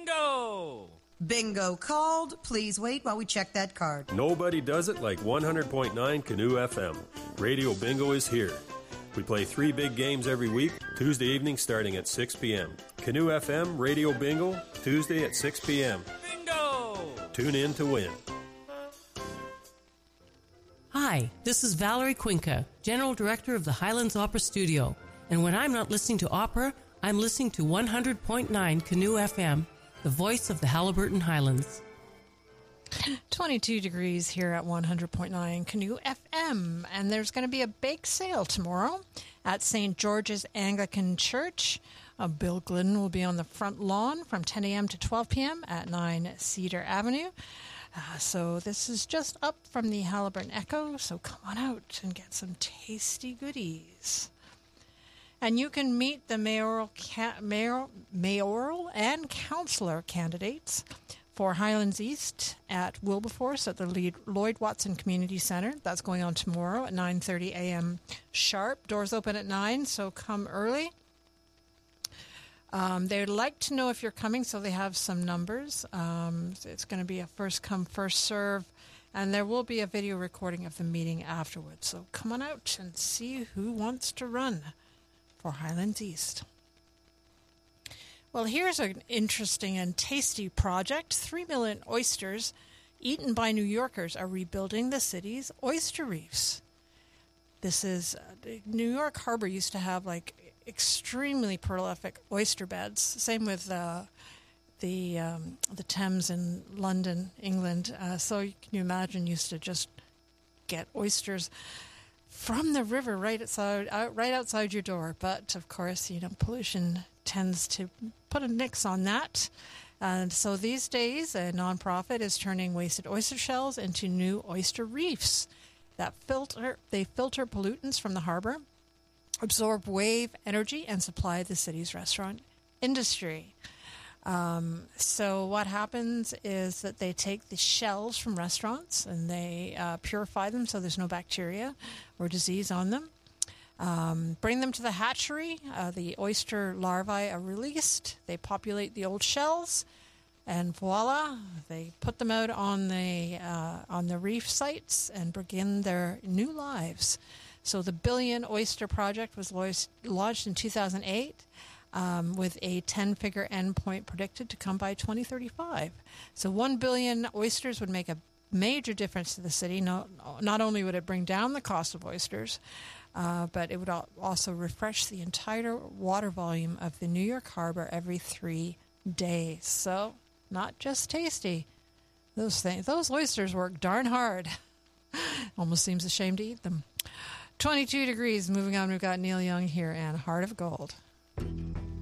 Bingo! Bingo called. Please wait while we check that card. Nobody does it like 100.9 Canoe FM. Radio Bingo is here. We play 3 big games every week, Tuesday evening starting at 6 p.m. Canoe FM Radio Bingo, Tuesday at 6 p.m. Bingo! Tune in to win. Hi, this is Valerie Quinca, General Director of the Highlands Opera Studio. And when I'm not listening to opera, I'm listening to 100.9 Canoe FM, the voice of the Haliburton Highlands. 22 degrees here at 100.9 Canoe FM. And there's going to be a bake sale tomorrow at St. George's Anglican Church. Bill Glidden will be on the front lawn from 10 a.m. to 12 p.m. at 9 Cedar Avenue. So this is just up from the Haliburton Echo, so come on out and get some tasty goodies. And you can meet the mayoral and councillor candidates for Highlands East at Wilberforce at the Lloyd Watson Community Centre. That's going on tomorrow at 9:30 a.m. sharp. Doors open at 9, so come early. They'd like to know if you're coming, so they have some numbers. It's going to be a first-come, first-serve, and there will be a video recording of the meeting afterwards. So come on out and see who wants to run for Highlands East. Well, here's an interesting and tasty project. 3 million oysters eaten by New Yorkers are rebuilding the city's oyster reefs. This is New York Harbor used to have extremely prolific oyster beds. Same with the Thames in London, England. So you can imagine used to just get oysters from the river right outside your door. But of course, pollution tends to put a nix on that. And so these days, a nonprofit is turning wasted oyster shells into new oyster reefs that filter pollutants from the harbor, absorb wave energy, and supply the city's restaurant industry. So what happens is that they take the shells from restaurants and they purify them so there's no bacteria or disease on them. Bring them to the hatchery. The oyster larvae are released. They populate the old shells, and voila, they put them out on the reef sites and begin their new lives. So the Billion Oyster Project was launched in 2008 with a 10-figure endpoint predicted to come by 2035. So 1 billion oysters would make a major difference to the city. Not only would it bring down the cost of oysters, but it would also refresh the entire water volume of the New York Harbor every 3 days. So not just tasty. Those oysters work darn hard. Almost seems a shame to eat them. 22 degrees. Moving on, we've got Neil Young here and Heart of Gold.